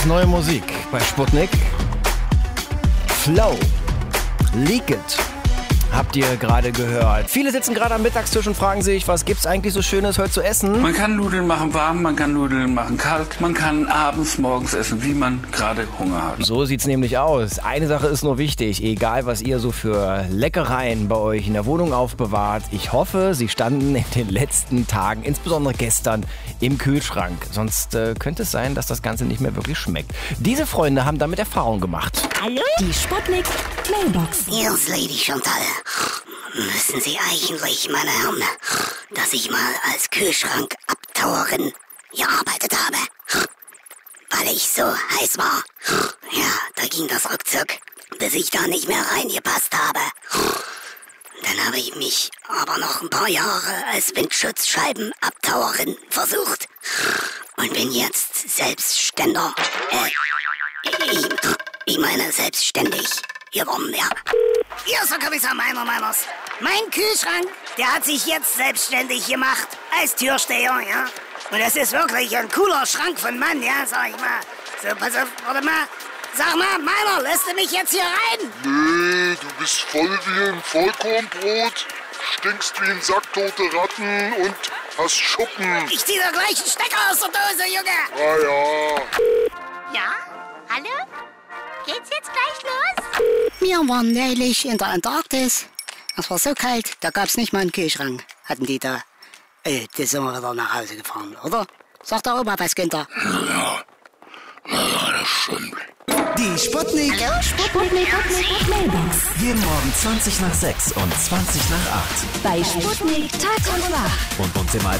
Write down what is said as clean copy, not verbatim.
Neue Musik bei Sputnik. Flow. Leak It. Habt ihr gerade gehört. Viele sitzen gerade am Mittagstisch und fragen sich, was gibt's eigentlich so Schönes heute zu essen? Man kann Nudeln machen warm, man kann Nudeln machen kalt, man kann abends, morgens essen, wie man gerade Hunger hat. So sieht's nämlich aus. Eine Sache ist nur wichtig, egal was ihr so für Leckereien bei euch in der Wohnung aufbewahrt. Ich hoffe, sie standen in den letzten Tagen, insbesondere gestern, im Kühlschrank. Sonst könnte es sein, dass das Ganze nicht mehr wirklich schmeckt. Diese Freunde haben damit Erfahrung gemacht. Hallo? Die Sputnik Mailbox. Hier ist Lady Chantal. Wissen Sie eigentlich, meine Herren, dass ich mal als Kühlschrankabtauerin gearbeitet habe? Weil ich so heiß war. Ja, da ging das ruckzuck, bis ich da nicht mehr reingepasst habe. Dann habe ich mich aber noch ein paar Jahre als Windschutzscheibenabtauerin versucht. Und bin jetzt Selbstständer. Ich meine selbstständig geworden, ja. Hier ist der Kommissar Meiners. Mein Kühlschrank, der hat sich jetzt selbstständig gemacht als Türsteher, ja. Und das ist wirklich ein cooler Schrank von Mann, ja, sag ich mal. So, pass auf, warte mal. Sag mal, Meiner, lässt du mich jetzt hier rein? Nee, du bist voll wie ein Vollkornbrot, stinkst wie ein Sack tote Ratten und hast Schuppen. Ich zieh da gleich einen Stecker aus der Dose, Junge. Ah ja. Ja? Hallo? Geht's jetzt gleich los? Wir waren neulich in der Antarktis. Es war so kalt, da gab's nicht mal einen Kühlschrank. Hatten die da. Die sind wir wieder nach Hause gefahren, oder? Sagt der Opa was, Günther? Ja, das stimmt. Die Sputnik. Hallo, Sputnik Mailbox. Jeden Morgen 20 nach 6 und 20 nach 8. Bei Sputnik Tag und Nacht. Und uns immer als